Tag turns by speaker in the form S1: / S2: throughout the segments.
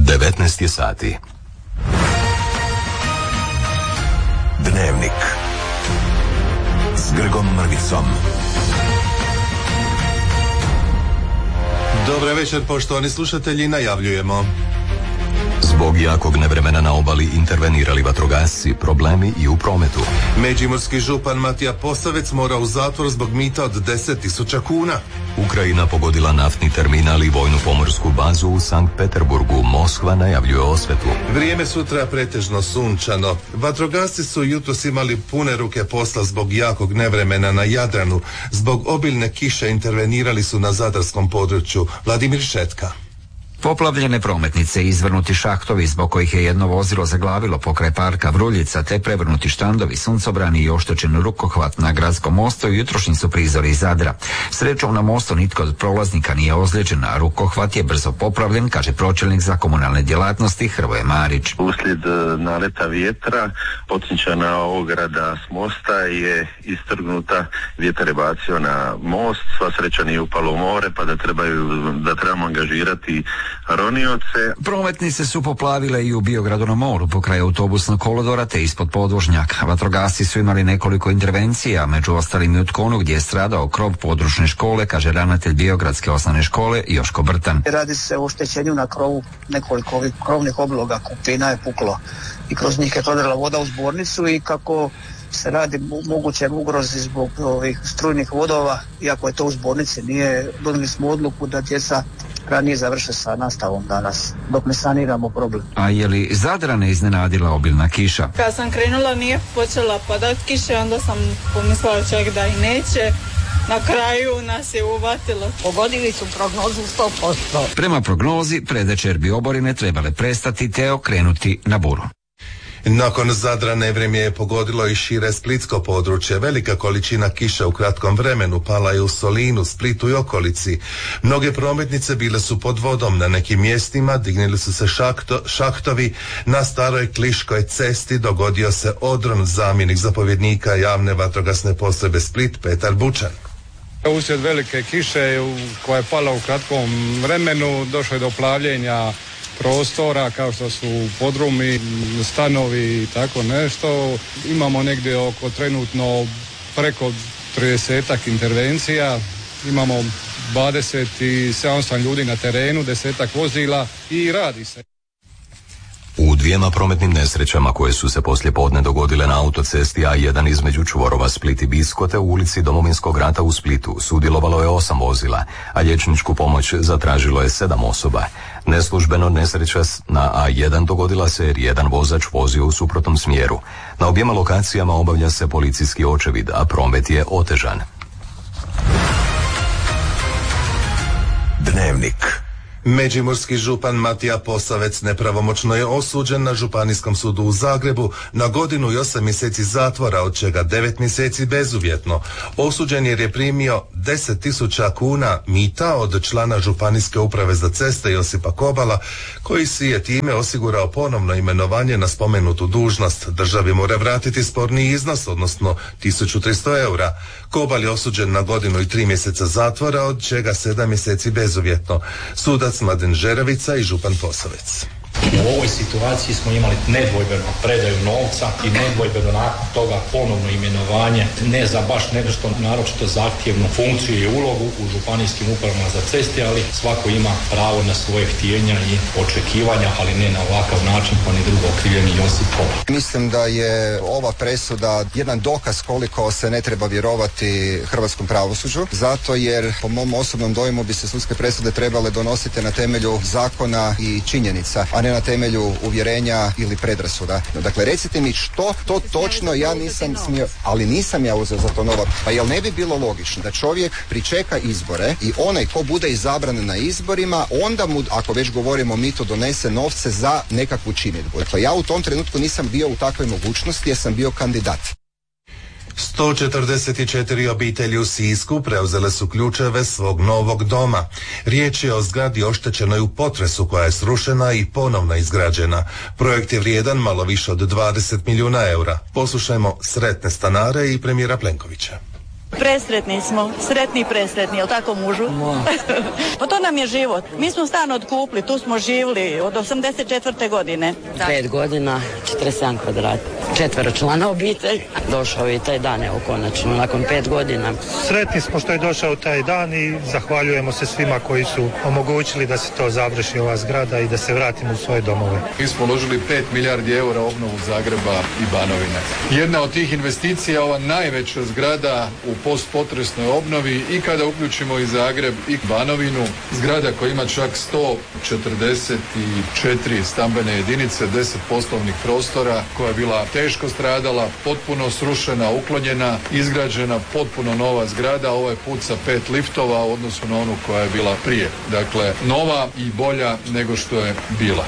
S1: 19 je sati.
S2: Dnevnik s Grgom Mrvicom.
S3: Dobar večer, poštovani slušatelji, najavljujemo.
S1: Zbog jakog nevremena na obali intervenirali vatrogasci, problemi i u prometu.
S3: Međimurski župan Matija Posavec mora u zatvor zbog mita od 10.000 kuna.
S1: Ukrajina pogodila naftni terminal i vojnu pomorsku bazu u Sankt Peterburgu. Moskva najavljuje osvetu.
S3: Vrijeme sutra pretežno sunčano. Vatrogasci su jutros imali pune ruke posla zbog jakog nevremena na Jadranu. Zbog obilne kiše intervenirali su na zadarskom području. Vladimir Šetka.
S4: Poplavljene prometnice i izvrnuti šahtovi zbog kojih je jedno vozilo zaglavilo pokraj parka Vruljica, te prevrnuti štandovi, suncobrani i oštećen rukohvat na gradskom mostu jutrošnji su prizori iz Zadra. Srećom na mostu nitko od prolaznika nije ozlijeđen, a rukohvat je brzo popravljen, kaže pročelnik za komunalne djelatnosti Hrvoje Marić.
S5: Uslijed naleta vjetra pocinčana ograda s mosta je istrgnuta, vjetar je bacio na most, sva sreća nije upalo u more, pa da trebamo angažirati ronioce.
S4: Prometnice su poplavile i u Biogradu na moru pokraj autobusnog kolodvora te ispod podvožnjaka. Vatrogasci su imali nekoliko intervencija, među ostalim i u Tkonu gdje je stradao krov područne škole, kaže ravnatelj Biogradske osnovne škole Joško Brtan.
S6: Radi se o oštećenju na krovu, nekoliko ovih krovnih obloga, kupina je puklo i kroz njih je prodrla voda u zbornicu i kako se radi moguće ugrozi zbog ovih strujnih vodova, iako je to u zbornici, donijeli smo odluku da djeca ranije završe sa nastavom danas, dok ne saniramo problem.
S4: A je li Zadrane iznenadila obilna kiša?
S7: Kad sam krenula nije počela padat kiše, onda sam pomislila čak da i neće. Na kraju nas je uvatilo.
S8: Pogodili su prognozu 100%.
S4: Prema prognozi, predvečer bi oborine trebale prestati te okrenuti na buru.
S3: Nakon Zadra nevrijeme je pogodilo i šire splitsko područje. Velika količina kiše u kratkom vremenu pala je u Solinu, Splitu i okolici. Mnoge prometnice bile su pod vodom, na nekim mjestima dignili su se šahtovi. Na staroj Kliškoj cesti dogodio se odron, zamjenik zapovjednika javne vatrogasne postrojbe Split Petar Bučan.
S9: Uslijed velike kiše koja je pala u kratkom vremenu došlo je do plavljenja prostora kao što su podrumi, stanovi i tako nešto. Imamo negdje oko trenutno preko 30 intervencija, imamo 27 ljudi na terenu, 10 vozila i radi se.
S1: U dvijema prometnim nesrećama koje su se poslije podne dogodile na autocesti A1 između čvorova Split i Biskote u ulici Domovinskog rata u Splitu sudjelovalo je 8 vozila, a liječničku pomoć zatražilo je 7 osoba. Neslužbeno nesreća na A1 dogodila se jer jedan vozač vozio u suprotnom smjeru. Na objema lokacijama obavlja se policijski očevid, a promet je otežan.
S2: Dnevnik.
S3: Međimurski župan Matija Posavec nepravomoćno je osuđen na Županijskom sudu u Zagrebu na 1 godinu i 8 mjeseci zatvora, od čega 9 mjeseci bezuvjetno. Osuđen jer je primio 10.000 kuna mita od člana Županijske uprave za ceste Josipa Kobala, koji si je time osigurao ponovno imenovanje na spomenutu dužnost. Državi mora vratiti sporni iznos, odnosno 1.300 eura. Kobal je osuđen na 1 godinu i 3 mjeseca zatvora, od čega 7 mjeseci bezuvjetno. Sudac Mladen Žeravica i župan Posavec.
S10: U ovoj situaciji smo imali nedvojbeno predaju novca i nedvojbeno nakon toga ponovno imenovanje, ne za baš nešto naročito zahtjevnu funkciju i ulogu u županijskim upravama za ceste, ali svako ima pravo na svoje htjenja i očekivanja, ali ne na ovakav način, pa ni drugo okrivljeni Josip Kobal.
S11: Mislim da je ova presuda jedan dokaz koliko se ne treba vjerovati hrvatskom pravosuđu, zato jer po mom osobnom dojmu bi se sudske presude trebale donositi na temelju zakona i činjenica, a ne na temelju uvjerenja ili predrasuda. Dakle, recite mi što to točno, ja nisam smio, ali nisam ja uzeo za to novac. Pa jel ne bi bilo logično da čovjek pričeka izbore i onaj ko bude izabran na izborima, onda mu, ako već govorimo o mitu, donese novce za nekakvu činidbu. Dakle, ja u tom trenutku nisam bio u takvoj mogućnosti jer sam bio kandidat.
S3: 144 obitelji u Sisku preuzele su ključeve svog novog doma. Riječ je o zgradi oštećenoj u potresu koja je srušena i ponovno izgrađena. Projekt je vrijedan malo više od 20 milijuna eura. Poslušajmo sretne stanare i premijera Plenkovića.
S8: Presretni smo, sretni i presretni, jel tako mužu? Pa to nam je život. Mi smo stan otkupili, tu smo živjeli od 84. godine.
S12: 5 godina, 47 kvadrata. 4 člana obitelj. Došao je i taj dan, evo konačno, nakon 5 godina.
S13: Sretni smo što je došao taj dan i zahvaljujemo se svima koji su omogućili da se to završi, ova zgrada, i da se vratimo u svoje domove.
S14: Mi smo uložili 5 milijardi eura u obnovu Zagreba i Banovine. Jedna od tih investicija, ova najveća zgrada u postpotresnoj obnovi, i kada uključimo i Zagreb i Banovinu, zgrada koja ima čak 144 stambene jedinice, 10 poslovnih prostora, koja je bila teško stradala, potpuno srušena, uklonjena, izgrađena potpuno nova zgrada, ovaj put sa 5 liftova u odnosu na onu koja je bila prije. Dakle, nova i bolja nego što je bila.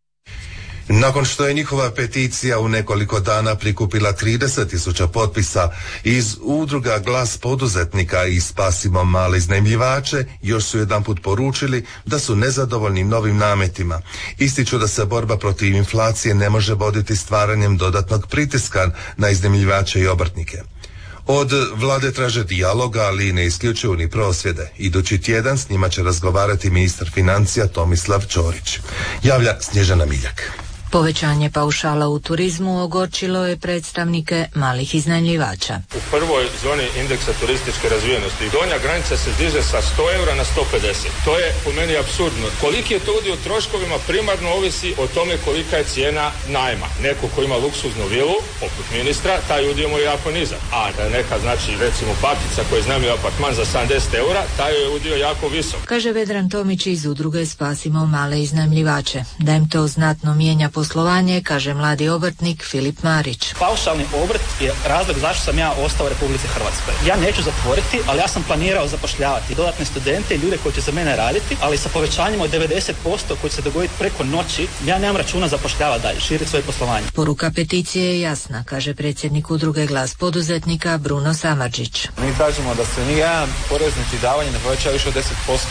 S3: Nakon što je njihova peticija u nekoliko dana prikupila 30.000 potpisa iz udruga Glas poduzetnika i Spasimo male iznajmljivače, još su jedanput poručili da su nezadovoljni novim nametima. Ističu da se borba protiv inflacije ne može voditi stvaranjem dodatnog pritiska na iznajmljivače i obrtnike. Od vlade traže dijaloga, ali ne isključuju ni prosvjede. Idući tjedan s njima će razgovarati ministar financija Tomislav Ćorić. Javlja Snježana Miljak.
S15: Povećanje paušala u turizmu ogorčilo je predstavnike malih iznajmljivača.
S16: U prvoj zoni indeksa turističke razvijenosti donja granica se diže sa 100 eura na 150. To je po meni apsurdno. Koliki je to udio u troškovima primarno ovisi o tome kolika je cijena najma. Neko ko ima luksuznu vilu, poput ministra, taj udio mu je jako nizak. A neka, znači, recimo bakica koja iznajmljuje apartman za 70 eura, taj je udio jako visok.
S15: Kaže Vedran Tomić iz udruge Spasimo male iznajmljivače. Da im to znatno mijenja poslovanje, kaže mladi obrtnik Filip Marić.
S17: Paušalni obrt je razlog zašto sam ja ostao u Republici Hrvatskoj. Ja neću zatvoriti, ali ja sam planirao zapošljavati dodatne studente i ljude koji će za mene raditi, ali sa povećanjem od 90% koji će se dogoditi preko noći, ja nemam računa zapošljavati dalje, širiti svoje poslovanje.
S15: Poruka peticije je jasna, kaže predsjednik udruge Glas poduzetnika Bruno Samardžić.
S18: Mi tražimo da se nijedan porez niti davanje ne poveća više od 10%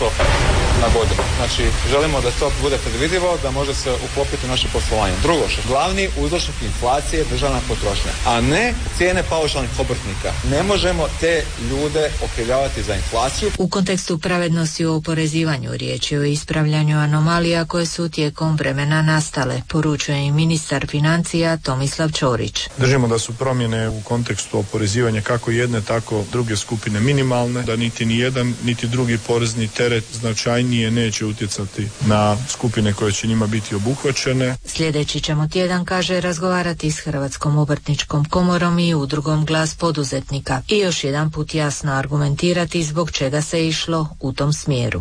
S18: na godinu. Znači, želimo da to bude predvidivo, da može se uklopiti u naše poslovanje. Drugo, glavni uzročnik inflacije je državna potrošnja, a ne cijene paušalnih obrtnika. Ne možemo te ljude okrivljavati za inflaciju.
S15: U kontekstu pravednosti u oporezivanju riječ je o ispravljanju anomalija koje su tijekom vremena nastale, poručuje i ministar financija Tomislav Ćorić.
S19: Držimo da su promjene u kontekstu oporezivanja kako jedne, tako druge skupine minimalne, da niti ni jedan, niti drugi porezni teret značajnije neće utjecati na skupine koje će njima biti obuhvaćene.
S15: Sljedeći ćemo tjedan, kaže, razgovarati s Hrvatskom obrtničkom komorom i udrugom Glas poduzetnika i još jedan put jasno argumentirati zbog čega se išlo u tom smjeru.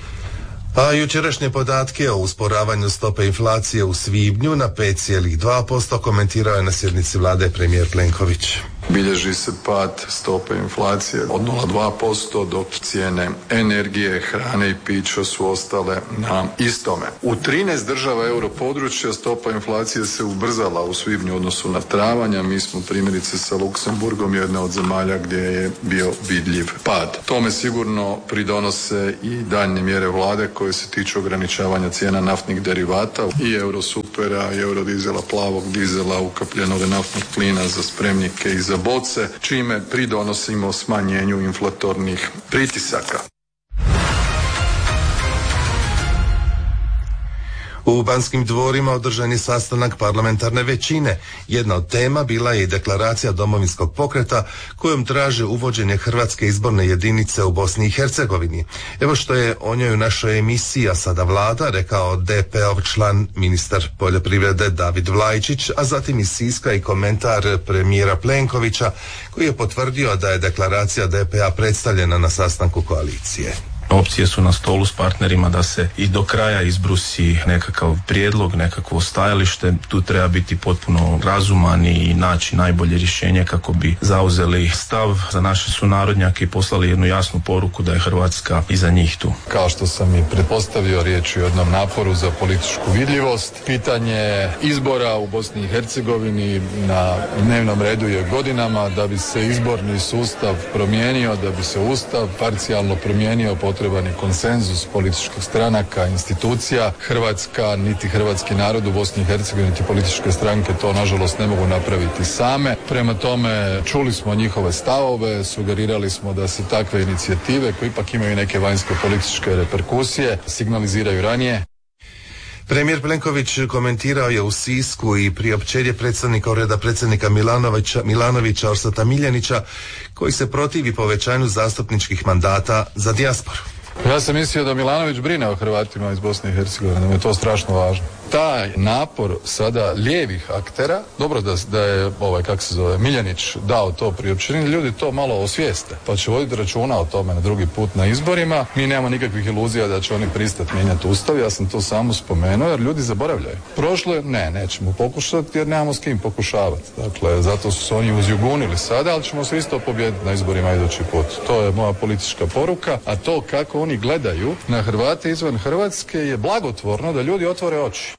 S3: A jučerašnje podatke o usporavanju stope inflacije u svibnju na 5,2% komentirao je na sjednici vlade premijer Plenković.
S14: Bilježi se pad stope inflacije od 0,2%, dok cijene energije, hrane i pića su ostale na istome. U 13 država europodručja stopa inflacije se ubrzala u svibnju u odnosu na travanj, a mi smo primjerice sa Luksemburgom jedna od zemalja gdje je bio vidljiv pad. Tome sigurno pridonose i daljnje mjere vlade koje se tiču ograničavanja cijena naftnih derivata i eurosupera, i eurodizela, plavog dizela, ukapljenog naftnog plina za spremnike i za boce, čime pridonosimo smanjenju inflatornih pritisaka.
S3: U Banskim dvorima održan je sastanak parlamentarne većine. Jedna od tema bila je i deklaracija Domovinskog pokreta kojom traže uvođenje hrvatske izborne jedinice u Bosni i Hercegovini. Evo što je o njoj u našoj emisiji, a sada vlada, rekao DP-ov član ministar poljoprivrede David Vlajčić, a zatim iz Siska i komentar premijera Plenkovića koji je potvrdio da je deklaracija DP-a predstavljena na sastanku koalicije.
S20: Opcije su na stolu s partnerima da se i do kraja izbrusi nekakav prijedlog, nekakvo stajalište. Tu treba biti potpuno razuman i naći najbolje rješenje kako bi zauzeli stav za naše sunarodnjake i poslali jednu jasnu poruku da je Hrvatska iza njih tu.
S14: Kao što sam i pretpostavio, riječ je o jednom naporu za političku vidljivost. Pitanje izbora u Bosni i Hercegovini na dnevnom redu je godinama. Da bi se izborni sustav promijenio, da bi se Ustav parcijalno promijenio, potrebno potreban je konsenzus političkih stranaka, institucija. Hrvatska, niti hrvatski narod u Bosni i Hercegovini, niti političke stranke to nažalost ne mogu napraviti same. Prema tome, čuli smo njihove stavove, sugerirali smo da se takve inicijative, koje ipak imaju neke vanjsko političke reperkusije, signaliziraju ranije.
S3: Premijer Plenković komentirao je u Sisku i priopćenje predsjednika ureda predsjednika Milanovića Orsata Miljenića, koji se protivi povećanju zastupničkih mandata za dijasporu.
S14: Ja sam mislio da Milanović brine o Hrvatima iz Bosne i Hercegovine, da mu je to strašno važno. Taj napor sada lijevih aktera, dobro da je Miljanić dao to priopćenje, ljudi to malo osvijeste, pa će voditi računa o tome na drugi put na izborima. Mi nemamo nikakvih iluzija da će oni pristati mijenjati ustav, ja sam to samo spomenuo jer ljudi zaboravljaju. Prošlo je, nećemo pokušati jer nemamo s kim pokušavati. Dakle, zato su se oni uzjugunili sada, ali ćemo se isto pobijediti na izborima idući put. To je moja politička poruka, a to kako oni gledaju na Hrvate izvan Hrvatske je blagotvorno da ljudi otvore oči.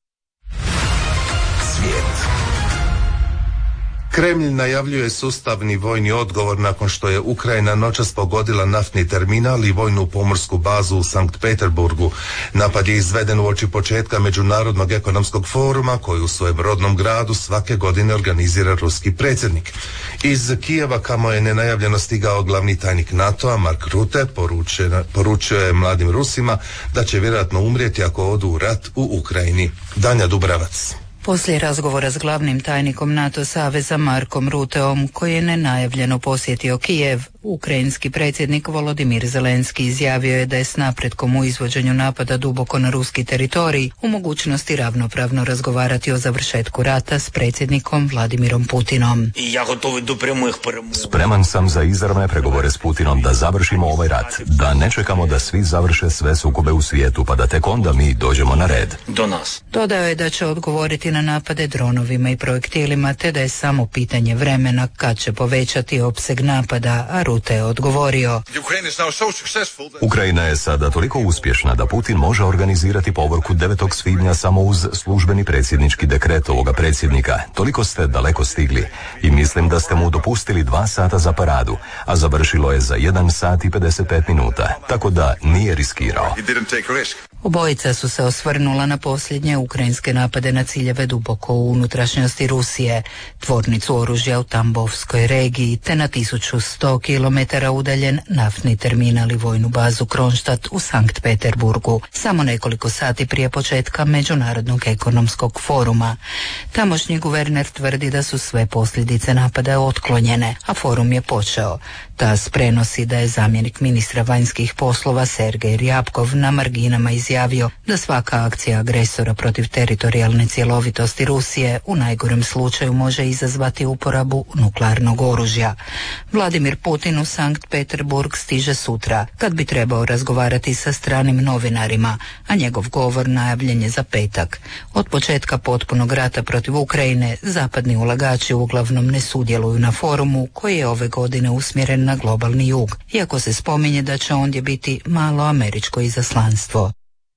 S3: Kremlj najavljuje sustavni vojni odgovor nakon što je Ukrajina noćas pogodila naftni terminal i vojnu pomorsku bazu u Sankt Peterburgu. Napad je izveden uoči početka Međunarodnog ekonomskog foruma koji u svojem rodnom gradu svake godine organizira ruski predsjednik. Iz Kijeva, kamo je nenajavljeno stigao glavni tajnik NATO-a Mark Rutte, poručio je mladim Rusima da će vjerojatno umrijeti ako odu u rat u Ukrajini. Danja Dubravac.
S21: Poslije razgovora s glavnim tajnikom NATO saveza Markom Rutteom, koji je nenajavljeno posjetio Kijev, ukrajinski predsjednik Volodimir Zelenski izjavio je da je s napretkom u izvođenju napada duboko na ruski teritorij u mogućnosti ravnopravno razgovarati o završetku rata s predsjednikom Vladimirom Putinom.
S1: Spreman sam za izravne pregovore s Putinom da završimo ovaj rat, da ne čekamo da svi završe sve sukobe u svijetu pa da tek onda mi dođemo na red.
S21: Do nas. Dodao je da će odgovoriti na napade dronovima i projektilima, te da je samo pitanje vremena kad će povećati opseg napada, a Rutte je odgovorio:
S1: Ukrajina je sada toliko uspješna da Putin može organizirati povorku 9. svibnja samo uz službeni predsjednički dekret ovoga predsjednika. Toliko ste daleko stigli i mislim da ste mu dopustili 2 sata za paradu, a završilo je za 1 sat i 55 minuta, tako da nije riskirao.
S21: Obojica su se osvrnula na posljednje ukrajinske napade na ciljeve duboko u unutrašnjosti Rusije, tvornicu oružja u Tambovskoj regiji, te na 1100 km udaljen naftni terminal i vojnu bazu Kronstadt u Sankt Peterburgu, samo nekoliko sati prije početka Međunarodnog ekonomskog foruma. Tamošnji guverner tvrdi da su sve posljedice napada otklonjene, a forum je počeo. TASS prenosi da je zamjenik ministra vanjskih poslova Sergej Ryabkov na marginama izjavio da svaka akcija agresora protiv teritorijalne cjelovitosti Rusije u najgorem slučaju može izazvati uporabu nuklearnog oružja. Vladimir Putin u Sankt Peterburg stiže sutra, kad bi trebao razgovarati sa stranim novinarima, a njegov govor najavljen je za petak. Od početka potpunog rata protiv Ukrajine zapadni ulagači uglavnom ne sudjeluju na forumu koji je ove godine usmjeren na globalni jug, iako se spominje da će ondje biti malo američko izaslanstvo.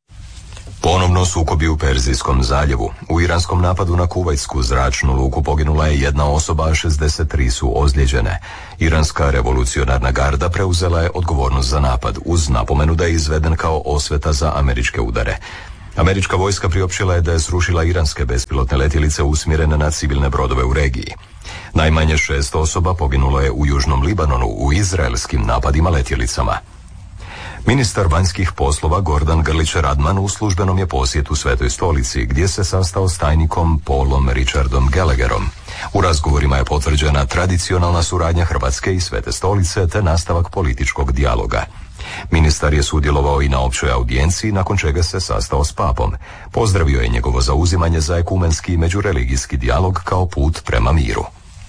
S1: Ponovno sukobi u Perzijskom zaljevu. U iranskom napadu na kuvajtsku zračnu luku poginula je 1 osoba, a 63 su ozlijeđene. Iranska revolucionarna garda preuzela je odgovornost za napad, uz napomenu da je izveden kao osveta za američke udare. Američka vojska priopćila je da je srušila iranske bespilotne letjelice usmjerene na civilne brodove u regiji. Najmanje 6 osoba poginulo je u Južnom Libanonu u izraelskim napadima letjelicama. Ministar vanjskih poslova Gordan Grlić Radman u službenom je posjetu Svetoj stolici, gdje se sastao s tajnikom Paulom Richardom Gallagherom. U razgovorima je potvrđena tradicionalna suradnja Hrvatske i Svete stolice te nastavak političkog dijaloga. Ministar je sudjelovao i na općoj audijenciji, nakon čega se sastao s papom. Pozdravio je njegovo zauzimanje za ekumenski i međureligijski dijalog kao put prema miru.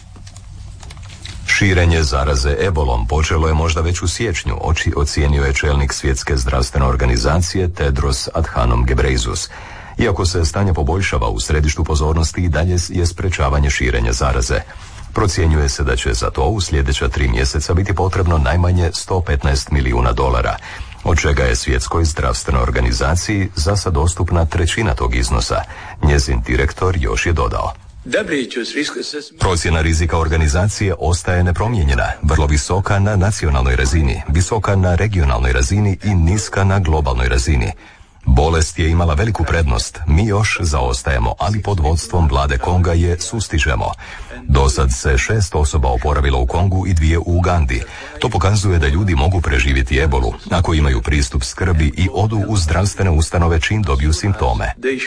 S1: Širenje zaraze ebolom počelo je možda već u siječnju, ocijenio je čelnik Svjetske zdravstvene organizacije Tedros Adhanom Ghebreyesus. Iako se stanje poboljšava, u središtu pozornosti i dalje je sprečavanje širenja zaraze. Procjenjuje se da će za to u sljedeća 3 mjeseca biti potrebno najmanje $115 milijuna, od čega je Svjetskoj zdravstvenoj organizaciji za sad dostupna 1/3 tog iznosa. Njezin direktor još je dodao: Procjena rizika organizacije ostaje nepromijenjena, vrlo visoka na nacionalnoj razini, visoka na regionalnoj razini i niska na globalnoj razini. Bolest je imala veliku prednost, mi još zaostajemo, ali pod vodstvom vlade Konga je sustižemo. Dosad se 6 osoba oporavilo u Kongu i 2 u Ugandi. To pokazuje da ljudi mogu preživjeti ebolu ako imaju pristup skrbi i odu u zdravstvene ustanove čim dobiju simptome.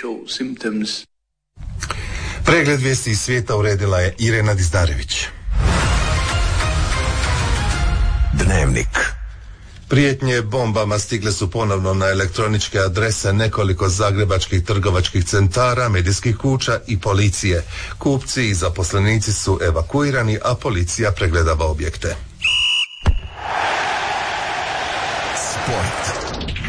S3: Pregled vijesti iz svijeta uredila je Irena Dizdarević.
S2: Dnevnik.
S3: Prijetnje bombama stigle su ponovno na elektroničke adrese nekoliko zagrebačkih trgovačkih centara, medijskih kuća i policije. Kupci i zaposlenici su evakuirani, a policija pregledava objekte.
S2: Sport.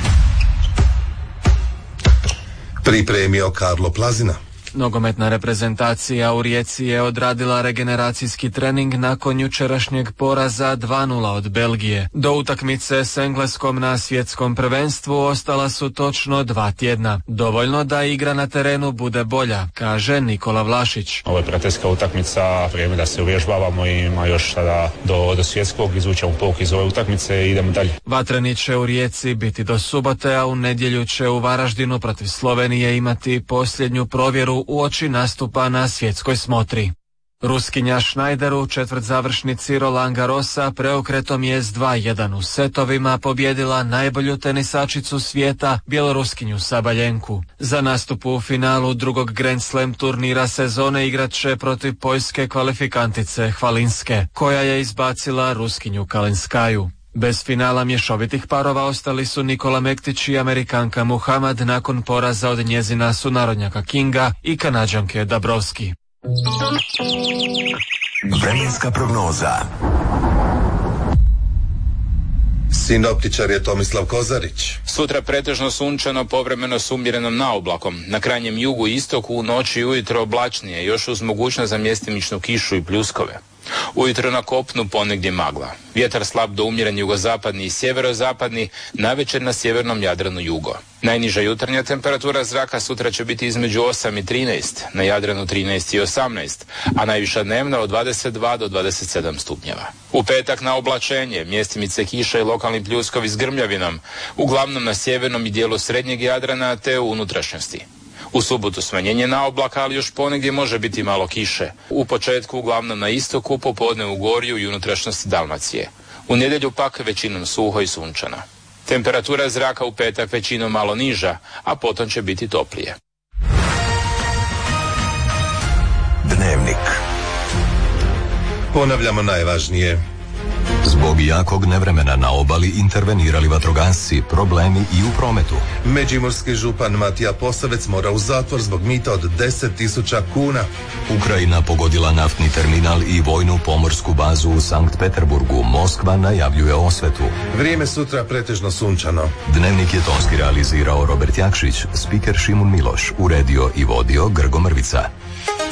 S3: Pripremio Karlo Plazina.
S5: Nogometna reprezentacija u Rijeci je odradila regeneracijski trening nakon jučerašnjeg poraza 2:0 od Belgije. Do utakmice s Engleskom na svjetskom prvenstvu ostala su točno 2 tjedna. Dovoljno da igra na terenu bude bolja, kaže Nikola Vlašić.
S22: Ovo je prijateljska utakmica, vrijeme da se uvježbavamo i ima još sada do svjetskog, izvučemo pouke iz ove utakmice i idemo dalje.
S5: Vatreni će u Rijeci biti do subote, a u nedjelju će u Varaždinu protiv Slovenije imati posljednju provjeru uoči nastupa na svjetskoj smotri. Ruskinja Schneider u četvrtzavršnici Roland Garrosa preokretom je s 2:1 u setovima pobjedila najbolju tenisačicu svijeta, bjeloruskinju Sabaljenku. Za nastup u finalu drugog Grand Slam turnira sezone igrat će protiv poljske kvalifikantice Hvalinske, koja je izbacila Ruskinju Kalinskaju. Bez finala mješovitih parova ostali su Nikola Mektić i Amerikanka Muhammad nakon poraza od njezina sunarodnjaka Kinga i Kanađanke Dabrowski.
S2: Vremenska prognoza.
S3: Sinoptičar je Tomislav Kozarić.
S23: Sutra pretežno sunčano, povremeno s umjerenom naoblakom. Na krajnjem jugu i istoku u noći i ujutro oblačnije, još uz mogućnost za mjestimičnu kišu i pljuskove. Ujutro na kopnu ponegdje magla. Vjetar slab do umjeren jugozapadni i sjeverozapadni, navečer na sjevernom Jadranu jugo. Najniža jutarnja temperatura zraka sutra će biti između 8 i 13, na Jadranu 13 i 18, a najviša dnevna od 22 do 27 stupnjeva. U petak na oblačenje, mjestimice kiša i lokalni pljuskovi s grmljavinom, uglavnom na sjevernom i dijelu srednjeg Jadrana te u unutrašnjosti. U subotu smanjenje na oblaka, ali još ponegdje može biti malo kiše. U početku uglavnom na istoku, popodne u Gorju i unutrašnjosti Dalmacije. U nedjelju pak većinom suho i sunčano. Temperatura zraka u petak većinom malo niža, a potom će biti toplije.
S2: Dnevnik.
S3: Ponavljamo najvažnije.
S1: Zbog jakog nevremena na obali intervenirali vatrogasci, problemi i u prometu.
S3: Međimurski župan Matija Posavec mora u zatvor zbog mita od 10.000 kuna.
S1: Ukrajina pogodila naftni terminal i vojnu pomorsku bazu u Sankt Peterburgu. Moskva najavljuje osvetu.
S3: Vrijeme sutra pretežno sunčano.
S1: Dnevnik je tonski realizirao Robert Jakšić, spiker Šimun Miloš, uredio i vodio Grgo Mrvica.